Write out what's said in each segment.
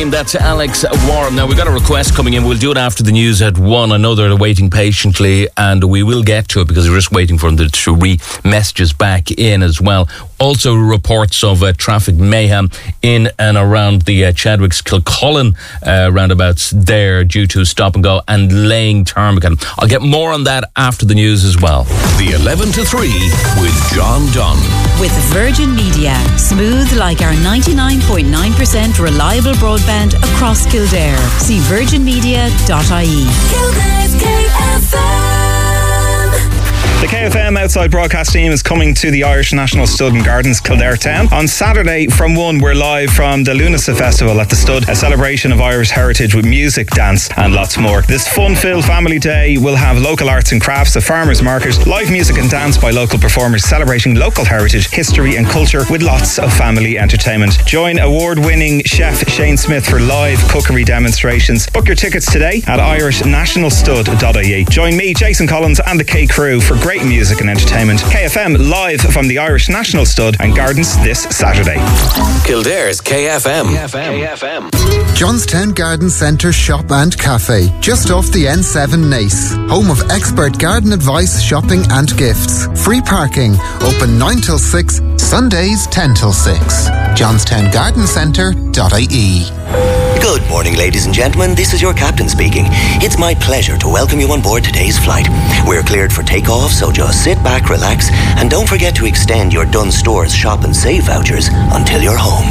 That's Alex Warren. Now, we've got a request coming in. We'll do it after the news at 1. I know they're waiting patiently, and we will get to it because we're just waiting for them to re-messages back in as well. Also, reports of traffic mayhem in and around the Chadwick's Kilcullen roundabouts there due to stop and go and laying tarmac. I'll get more on that after the news as well. The 11 to 3 with John Dunn. With Virgin Media. Smooth like our 99.9% reliable broadband across Kildare. See virginmedia.ie. Kildare's KFM. The KFM Outside Broadcast team is coming to the Irish National Stud and Gardens, Kildare Town. On Saturday from 1, we're live from the Lunasa Festival at the Stud, a celebration of Irish heritage with music, dance and lots more. This fun-filled family day will have local arts and crafts, a farmers market, live music and dance by local performers celebrating local heritage, history and culture with lots of family entertainment. Join award-winning chef Shane Smith for live cookery demonstrations. Book your tickets today at irishnationalstud.ie. Join me, Jason Collins and the K Crew for great music and entertainment. KFM live from the Irish National Stud and Gardens this Saturday. Kildare's KFM. Johnstown Garden Centre Shop and Cafe, just off the N7 Nace. Home of expert garden advice, shopping and gifts. Free parking, open 9 till 6, Sundays 10 till 6. johnstowngardencentre.ie. Good morning, ladies and gentlemen. This is your captain speaking. It's my pleasure to welcome you on board today's flight. We're cleared for takeoff, so just sit back, relax, and don't forget to extend your Dunnes Stores Shop and Save vouchers until you're home.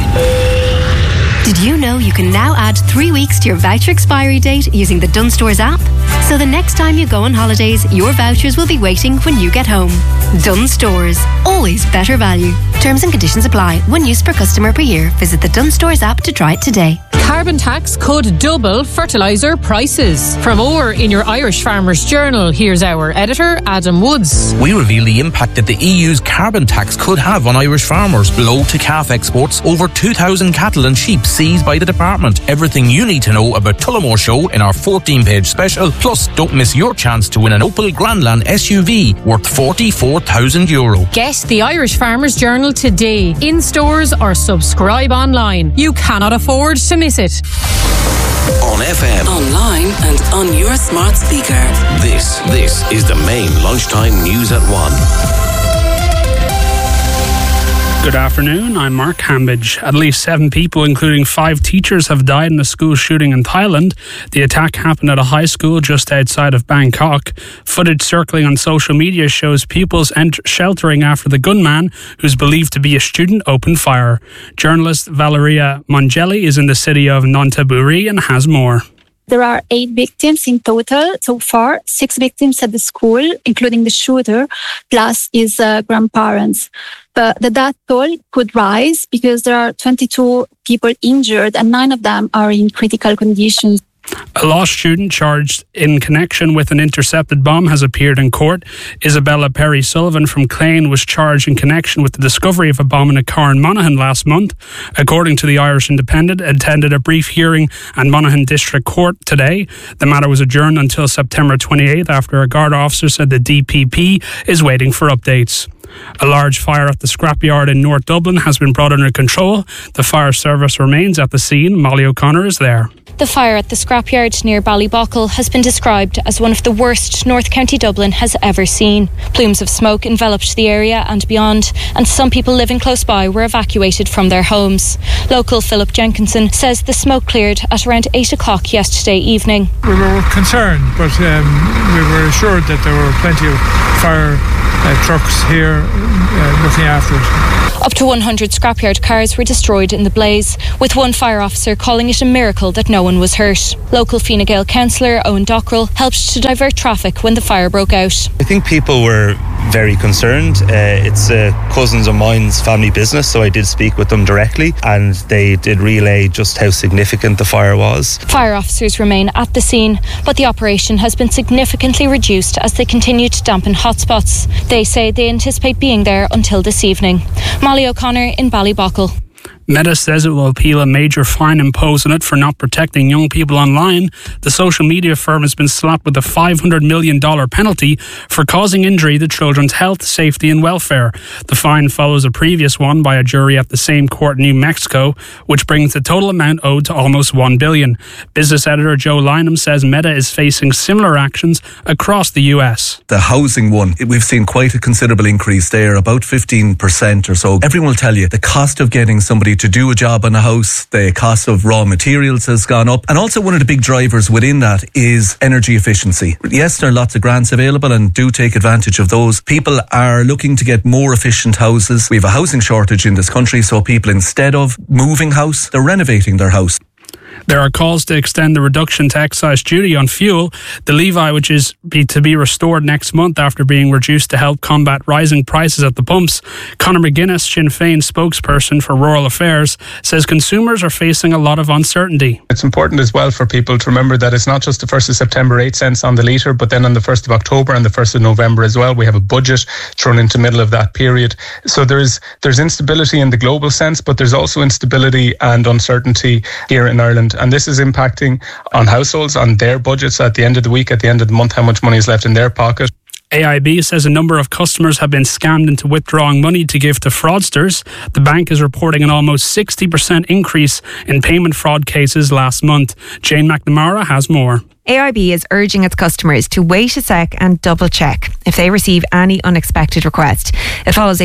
Did you know you can now add 3 weeks to your voucher expiry date using the Dunnes Stores app? So the next time you go on holidays, your vouchers will be waiting when you get home. Dunnes Stores. Always better value. Terms and conditions apply. 1 use per customer per year. Visit the Dunnes Stores app to try it today. Carbon tax could double fertiliser prices. For more in your Irish Farmers Journal, here's our editor, Adam Woods. We reveal the impact that the EU's carbon tax could have on Irish farmers. Below to calf exports, over 2,000 cattle and sheep seized by the department. Everything you need to know about Tullamore Show in our 14-page special. Plus, don't miss your chance to win an Opel Grandland SUV worth €44,000. Get the Irish Farmers Journal today, in stores or subscribe online. You cannot afford to miss it. On FM, Online and on your smart speaker. this is the main lunchtime news at 1. Good afternoon, I'm Mark Hambidge. At least 7 people, including 5 teachers, have died in a school shooting in Thailand. The attack happened at a high school just outside of Bangkok. Footage circling on social media shows pupils sheltering after the gunman, who's believed to be a student, opened fire. Journalist Valeria Mongelli is in the city of Nonthaburi and has more. There are 8 victims in total so far, 6 victims at the school, including the shooter, plus his grandparents. But the death toll could rise because there are 22 people injured and 9 of them are in critical conditions. A lost student charged in connection with an intercepted bomb has appeared in court. Isabella Perry Sullivan from Clane was charged in connection with the discovery of a bomb in a car in Monaghan last month. According to the Irish Independent, attended a brief hearing at Monaghan District Court today. The matter was adjourned until September 28th after a Garda officer said the DPP is waiting for updates. A large fire at the scrapyard in North Dublin has been brought under control. The fire service remains at the scene. Molly O'Connor is there. The fire at the scrapyard near Ballybockle has been described as one of the worst North County Dublin has ever seen. Plumes of smoke enveloped the area and beyond, and some people living close by were evacuated from their homes. Local Philip Jenkinson says the smoke cleared at around 8 o'clock yesterday evening. We were concerned, but we were assured that there were plenty of fire trucks here looking after it. Up to 100 scrapyard cars were destroyed in the blaze, with one fire officer calling it a miracle that no one was hurt. Local Fine Gael councillor Owen Dockrell helped to divert traffic when the fire broke out. I think people were very concerned. It's cousins of mine's family business, so I did speak with them directly and they did relay just how significant the fire was. Fire officers remain at the scene, but the operation has been significantly reduced as they continue to dampen hotspots. They say they anticipate being there until this evening. Molly O'Connor in Ballybockle. Meta says it will appeal a major fine imposed on it for not protecting young people online. The social media firm has been slapped with a $500 million penalty for causing injury to children's health, safety and welfare. The fine follows a previous one by a jury at the same court in New Mexico, which brings the total amount owed to almost $1 billion. Business editor Joe Lynham says Meta is facing similar actions across the US. The housing one, we've seen quite a considerable increase there, about 15% or so. Everyone will tell you the cost of getting somebody to do a job on a house, the cost of raw materials has gone up, and also one of the big drivers within that is energy efficiency. Yes, there are lots of grants available and do take advantage of those. People are looking to get more efficient houses. We have a housing shortage in this country, so people, instead of moving house, they're renovating their house. There are calls to extend the reduction to excise duty on fuel. The levy, which is to be restored next month after being reduced to help combat rising prices at the pumps. Conor McGuinness, Sinn Féin spokesperson for Rural Affairs, says consumers are facing a lot of uncertainty. It's important as well for people to remember that it's not just the 1st of September 8 cents on the litre, but then on the 1st of October and the 1st of November as well. We have a budget thrown into the middle of that period. So there's instability in the global sense, but there's also instability and uncertainty here in Ireland. And this is impacting on households, on their budgets at the end of the week, at the end of the month, how much money is left in their pocket. AIB says a number of customers have been scammed into withdrawing money to give to fraudsters. The bank is reporting an almost 60% increase in payment fraud cases last month. Jane McNamara has more. AIB is urging its customers to wait a sec and double check if they receive any unexpected request. It follows a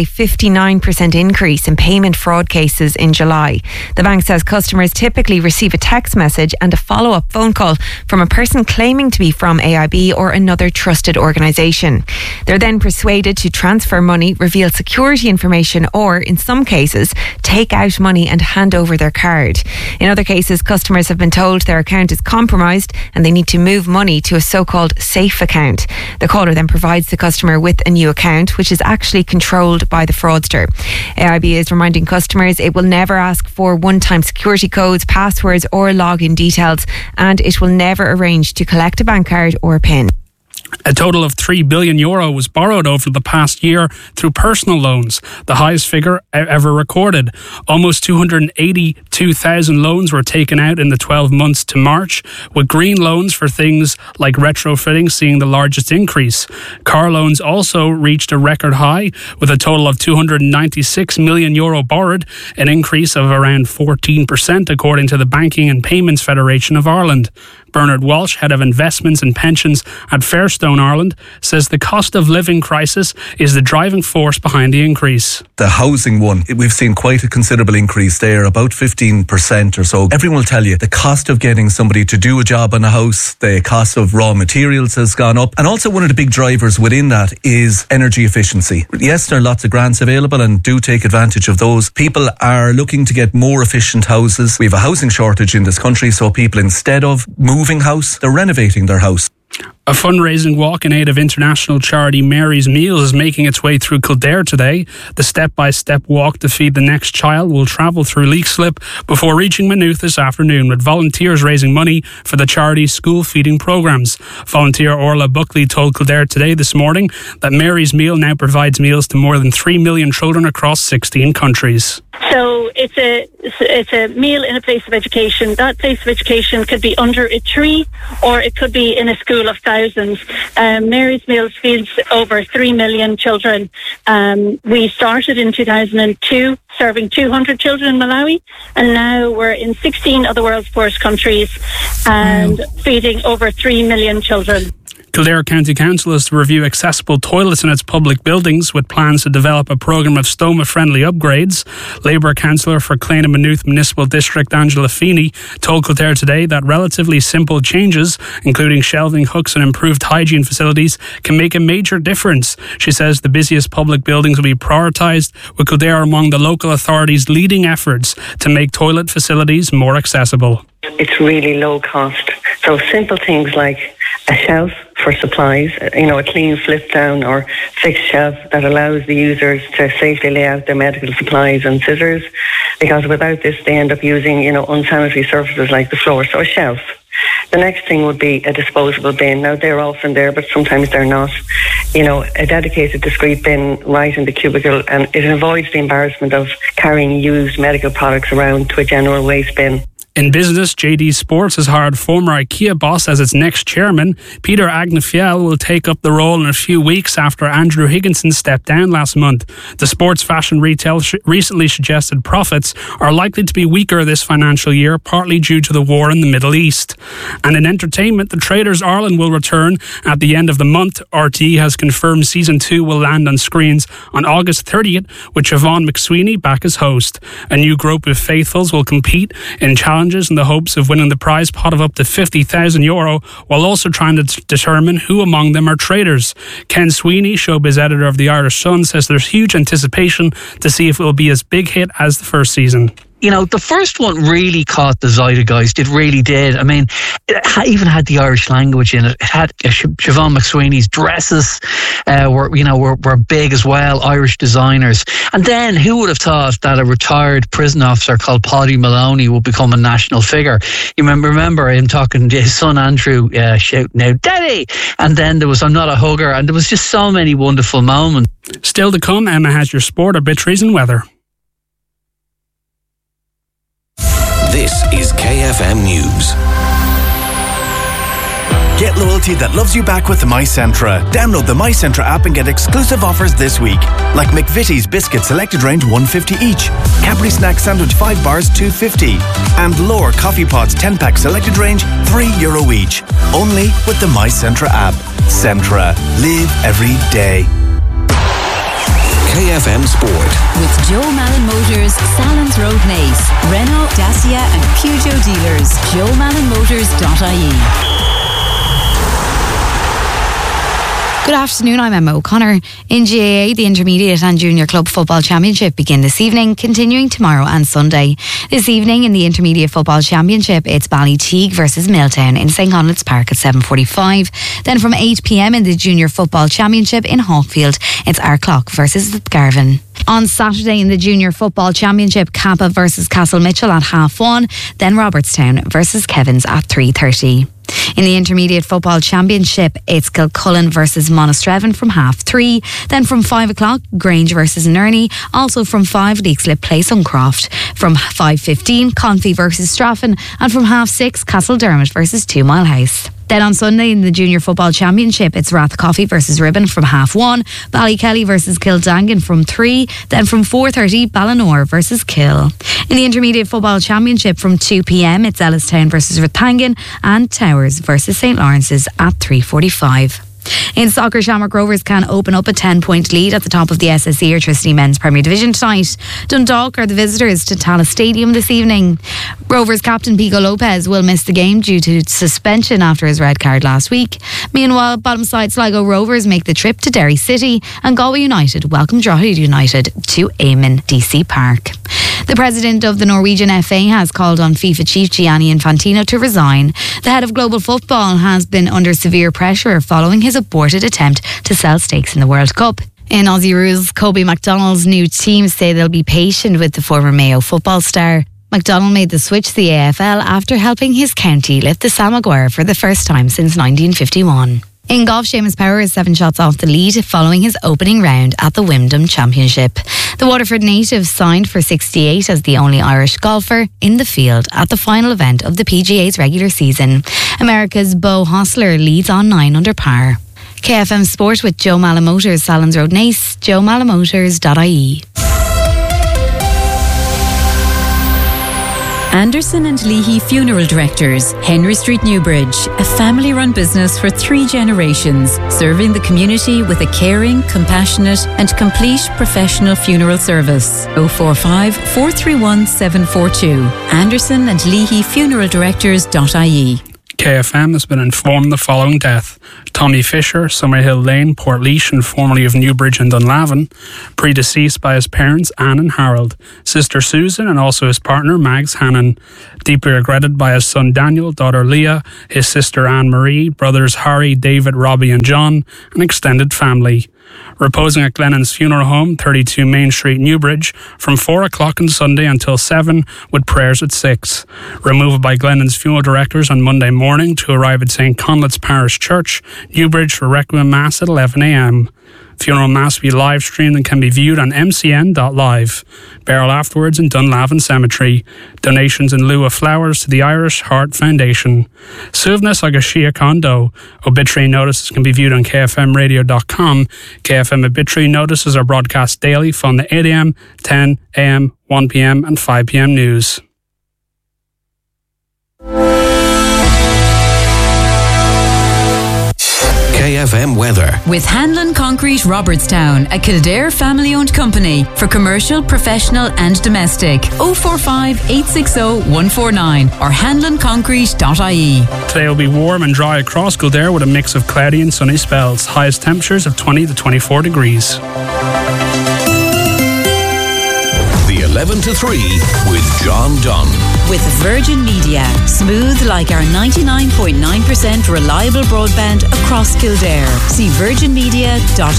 59% increase in payment fraud cases in July. The bank says customers typically receive a text message and a follow-up phone call from a person claiming to be from AIB or another trusted organisation. They're then persuaded to transfer money, reveal security information, or, in some cases, take out money and hand over their card. In other cases, customers have been told their account is compromised and they need to move money to a so-called safe account. The caller then provides the customer with a new account, which is actually controlled by the fraudster. AIB is reminding customers it will never ask for one-time security codes, passwords or login details, and it will never arrange to collect a bank card or PIN. A total of €3 billion was borrowed over the past year through personal loans, the highest figure ever recorded. Almost 282,000 loans were taken out in the 12 months to March, with green loans for things like retrofitting seeing the largest increase. Car loans also reached a record high, with a total of €296 million borrowed, an increase of around 14% according to the Banking and Payments Federation of Ireland. Bernard Walsh, head of investments and pensions at Fairstone Ireland, says the cost of living crisis is the driving force behind the increase. The housing one, we've seen quite a considerable increase there, about 15% or so. Everyone will tell you the cost of getting somebody to do a job on a house, the cost of raw materials has gone up, and also one of the big drivers within that is energy efficiency. Yes, there are lots of grants available and do take advantage of those. People are looking to get more efficient houses. We have a housing shortage in this country, so people, instead of moving house, they're renovating their house. A fundraising walk in aid of international charity Mary's Meals is making its way through Kildare today. The step-by-step walk to feed the next child will travel through Leixlip before reaching Maynooth this afternoon, with volunteers raising money for the charity's school feeding programmes. Volunteer Orla Buckley told Kildare Today this morning that Mary's Meal now provides meals to more than 3 million children across 16 countries. So it's a meal in a place of education. That place of education could be under a tree or it could be in a school of thousands. Mary's Meals feeds over 3 million children. We started in 2002 serving 200 children in Malawi, and now we're in 16 of the world's poorest countries and feeding over 3 million children. Kildare County Council is to review accessible toilets in its public buildings, with plans to develop a programme of stoma-friendly upgrades. Labour Councillor for Clane and Maynooth Municipal District Angela Feeney told Kildare Today that relatively simple changes, including shelving hooks and improved hygiene facilities, can make a major difference. She says the busiest public buildings will be prioritised, with Kildare among the local authorities' leading efforts to make toilet facilities more accessible. It's really low cost. So simple things like a shelf for supplies, a clean flip down or fixed shelf that allows the users to safely lay out their medical supplies and scissors, because without this they end up using, unsanitary surfaces like the floor. So a shelf. The next thing would be a disposable bin. Now, they're often there, but sometimes they're not. A dedicated, discreet bin right in the cubicle, and it avoids the embarrassment of carrying used medical products around to a general waste bin. In business, JD Sports has hired former IKEA boss as its next chairman. Peter Agnefiel will take up the role in a few weeks after Andrew Higginson stepped down last month. The sports fashion retail recently suggested profits are likely to be weaker this financial year, partly due to the war in the Middle East. And in entertainment, The Traders Ireland will return at the end of the month. RTE has confirmed season 2 will land on screens on August 30th, with Siobhan McSweeney back as host. A new group of faithfuls will compete in challenges in the hopes of winning the prize pot of up to €50,000, while also trying to determine who among them are traitors. Ken Sweeney, showbiz editor of the Irish Sun, says there's huge anticipation to see if it will be as big hit as the first season. The first one really caught the zeitgeist. It really did. I mean, it even had the Irish language in it. It had Siobhan McSweeney's dresses were big as well, Irish designers. And then who would have thought that a retired prison officer called Paddy Maloney would become a national figure? You remember him talking to his son Andrew, shouting out, "Daddy!" And then there was "I'm not a hugger," and there was just so many wonderful moments. Still to come, Emma has your sport, obituaries and weather. This is KFM News. Get loyalty that loves you back with the MyCentra. Download the MyCentra app and get exclusive offers this week. Like McVitie's Biscuit Selected Range $1.50 each. Cadbury Snack Sandwich 5 bars $2.50. And Lower Coffee Pods 10-pack Selected Range €3 each. Only with the MyCentra app. Centra. Live every day. KFM Sport. With Joe Malin Motors, Salons Road Nace, Renault, Dacia and Peugeot dealers. JoeMalinMotors.ie. Good afternoon, I'm Emma O'Connor. In GAA, the Intermediate and Junior Club Football Championship begin this evening, continuing tomorrow and Sunday. This evening in the Intermediate Football Championship, it's Ballyteague versus Milltown in St Conleth's Park at 7:45. Then from 8 p.m. in the Junior Football Championship in Hawkfield, it's Arklock versus Garvan. On Saturday in the Junior Football Championship, Kappa versus Castle Mitchell at 1:30. Then Robertstown versus Kevins at 3:30. In the Intermediate Football Championship, it's Kilcullen versus Monastrevin from 3:30. Then from 5 o'clock, Grange versus Nerney. Also from 5, Leixlip play Suncroft. From 5:15, Confey versus Straffin. And from 6:30, Castledermot versus 2 Mile House. Then on Sunday in the Junior Football Championship, it's Rathcoffey versus Ribbon from 1:30. Ballykelly versus Kildangan from 3. Then from 4:30, Ballinor versus Kill. In the Intermediate Football Championship from 2 p.m, it's Ellistown versus Rathangan and Towers versus St Lawrence's at 3:45. In soccer, Shamrock Rovers can open up a 10-point lead at the top of the SSE Electricity Men's Premier Division tonight. Dundalk are the visitors to Tallaght Stadium this evening. Rovers captain Pico Lopez will miss the game due to suspension after his red card last week. Meanwhile, bottom side Sligo Rovers make the trip to Derry City, and Galway United welcome Drogheda United to Eamon DC Park. The president of the Norwegian FA has called on FIFA chief Gianni Infantino to resign. The head of global football has been under severe pressure following his aborted attempt to sell stakes in the World Cup. In Aussie rules, Kobe McDonald's new team say they'll be patient with the former Mayo football star. McDonald made the switch to the AFL after helping his county lift the Sam Maguire for the first time since 1951. In golf, Seamus Power is 7 shots off the lead following his opening round at the Wyndham Championship. The Waterford native signed for 68 as the only Irish golfer in the field at the final event of the PGA's regular season. America's Beau Hossler leads on 9 under par. KFM Sport with Joe Malin Motors, Salons Road Nace, JoeMalinMotors.ie. Anderson and Leahy Funeral Directors, Henry Street, Newbridge, a family-run business for 3 generations, serving the community with a caring, compassionate and complete professional funeral service. 045 431 742. Anderson and Leahy Funeral Directors.ie. KFM has been informed the following death. Tommy Fisher, Summerhill Lane, Portlaoise, and formerly of Newbridge and Dunlavin, predeceased by his parents Anne and Harold, sister Susan and also his partner Mags Hannon, deeply regretted by his son Daniel, daughter Leah, his sister Anne Marie, brothers Harry, David, Robbie and John, and extended family. Reposing at Glennon's Funeral Home, 32 Main Street, Newbridge, from 4 o'clock on Sunday until 7, with prayers at 6. Removal by Glennon's funeral directors on Monday morning to arrive at St. Conleth's Parish Church, Newbridge, for Requiem Mass at 11 a.m. Funeral Mass will be live streamed and can be viewed on mcn.live. Burial afterwards in Dunlavin Cemetery. Donations in lieu of flowers to the Irish Heart Foundation. Suvnas agus Shia Kondo. Obituary notices can be viewed on kfmradio.com. KFM obituary notices are broadcast daily from the 8 a.m, 10 a.m, 1 p.m, and 5 p.m. news. KFM weather. With Hanlon Concrete Robertstown, a Kildare family-owned company for commercial, professional and domestic. 045 860 149 or hanlonconcrete.ie. Today will be warm and dry across Kildare with a mix of cloudy and sunny spells. Highest temperatures of 20 to 24 degrees. The 11 to 3 with John Dunn. With Virgin Media. Smooth like our 99.9% reliable broadband across Kildare. See virginmedia.ie.